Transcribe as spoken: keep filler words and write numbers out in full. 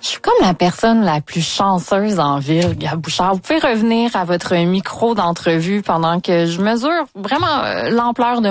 Je suis comme la personne la plus chanceuse en ville, Gab Bouchard. Vous pouvez revenir à votre micro d'entrevue pendant que je mesure vraiment euh, l'ampleur de